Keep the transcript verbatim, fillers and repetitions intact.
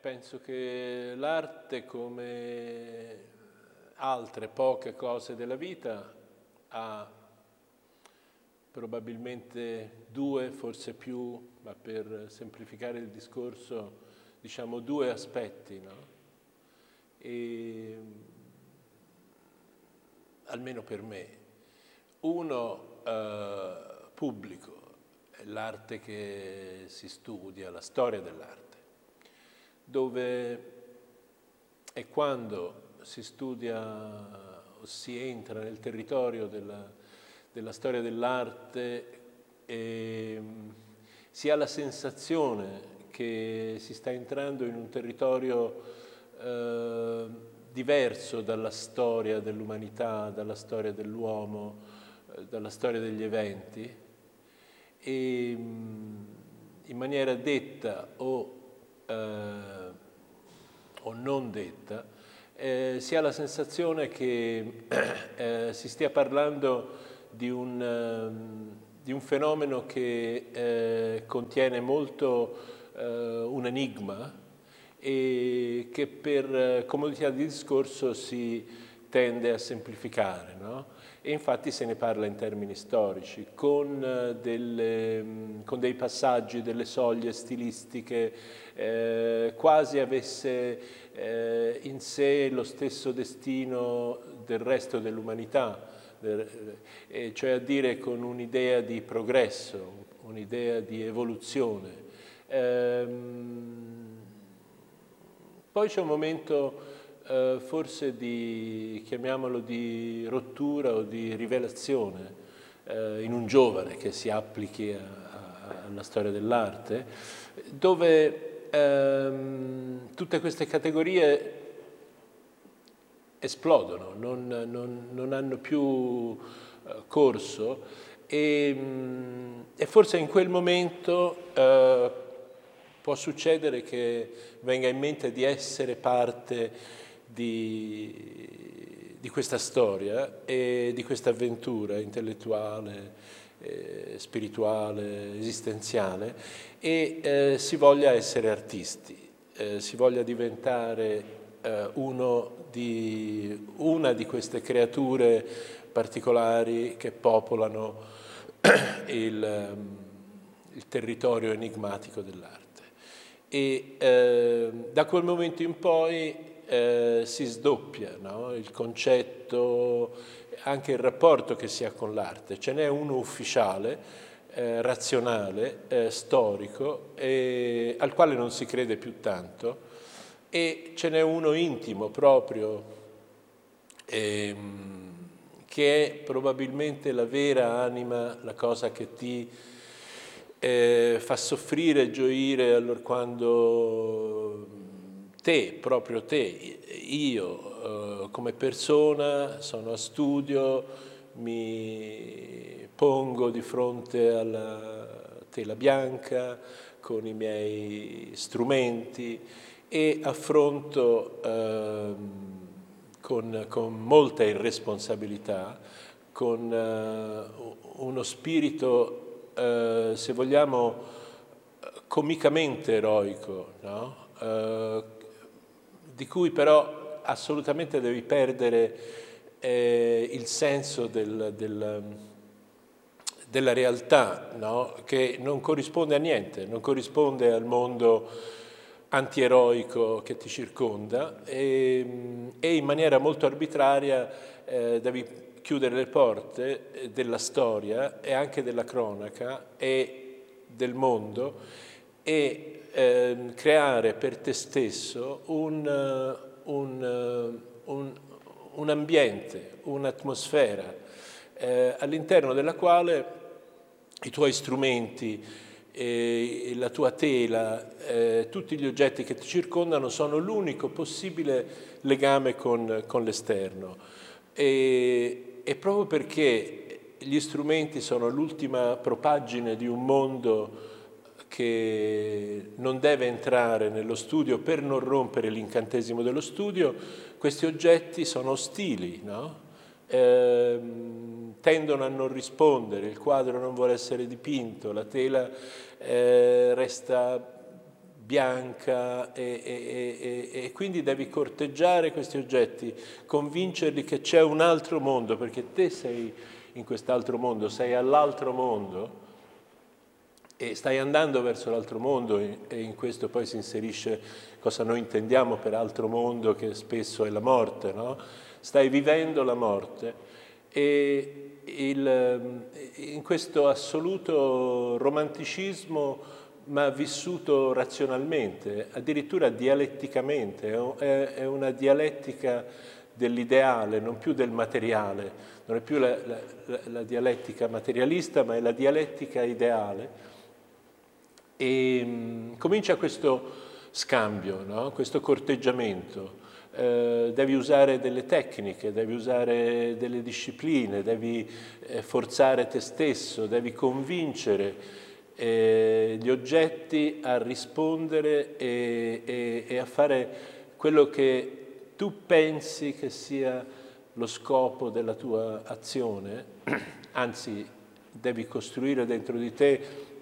penso che l'arte, come altre poche cose della vita, ha probabilmente due, forse più, ma per semplificare il discorso, diciamo due aspetti, no? E, almeno per me. Uno eh, pubblico, è l'arte che si studia, la storia dell'arte, dove e quando si studia o si entra nel territorio della, della storia dell'arte eh, si ha la sensazione che si sta entrando in un territorio eh, diverso dalla storia dell'umanità, dalla storia dell'uomo, eh, dalla storia degli eventi, e in maniera detta o, eh, o non detta, eh, si ha la sensazione che eh, si stia parlando di un, um, di un fenomeno che eh, contiene molto eh, un enigma e che per comodità di discorso si tende a semplificare, no? E infatti se ne parla in termini storici, con, delle, con dei passaggi, delle soglie stilistiche, eh, quasi avesse eh, in sé lo stesso destino del resto dell'umanità, eh, cioè a dire con un'idea di progresso, un'idea di evoluzione. Ehm, poi c'è un momento eh, forse di, chiamiamolo di rottura o di rivelazione eh, in un giovane che si applichi a, a, alla storia dell'arte, dove ehm, tutte queste categorie esplodono, non, non, non hanno più eh, corso e, mh, e forse in quel momento eh, può succedere che venga in mente di essere parte di, di questa storia e di questa avventura intellettuale, eh, spirituale, esistenziale e eh, si voglia essere artisti, eh, si voglia diventare eh, uno di, una di queste creature particolari che popolano il, il territorio enigmatico dell'arte. E eh, da quel momento in poi eh, si sdoppia, no? Il concetto, anche il rapporto che si ha con l'arte. Ce n'è uno ufficiale, eh, razionale, eh, storico, eh, al quale non si crede più tanto, e ce n'è uno intimo proprio, ehm, che è probabilmente la vera anima, la cosa che ti eh, fa soffrire e gioire allorquando te, proprio te, io eh, come persona sono a studio, mi pongo di fronte alla tela bianca con i miei strumenti e affronto eh, con, con molta irresponsabilità, con eh, uno spirito Uh, se vogliamo, comicamente eroico, no? uh, di cui però assolutamente devi perdere eh, il senso del, del, della realtà, no? Che non corrisponde a niente, non corrisponde al mondo antieroico che ti circonda e, e in maniera molto arbitraria eh, devi chiudere le porte della storia e anche della cronaca e del mondo e eh, creare per te stesso un, un, un, un ambiente, un'atmosfera eh, all'interno della quale i tuoi strumenti, eh, la tua tela, eh, tutti gli oggetti che ti circondano sono l'unico possibile legame con, con l'esterno. E, e proprio perché gli strumenti sono l'ultima propaggine di un mondo che non deve entrare nello studio per non rompere l'incantesimo dello studio, questi oggetti sono ostili, no? Eh, tendono a non rispondere, il quadro non vuole essere dipinto, la tela eh, resta bianca e, e, e, e quindi devi corteggiare questi oggetti, convincerli che c'è un altro mondo, perché te sei in quest'altro mondo, sei all'altro mondo e stai andando verso l'altro mondo, e in questo poi si inserisce cosa noi intendiamo per altro mondo, che spesso è la morte, no? Stai vivendo la morte e il, in questo assoluto romanticismo, ma vissuto razionalmente, addirittura dialetticamente, è una dialettica dell'ideale, non più del materiale, non è più la, la, la dialettica materialista, ma è la dialettica ideale. E um, comincia questo scambio, no? Questo corteggiamento. Eh, devi usare delle tecniche, devi usare delle discipline, devi eh, forzare te stesso, devi convincere eh, gli oggetti a rispondere e, e, e a fare quello che tu pensi che sia lo scopo della tua azione, anzi devi costruire dentro di te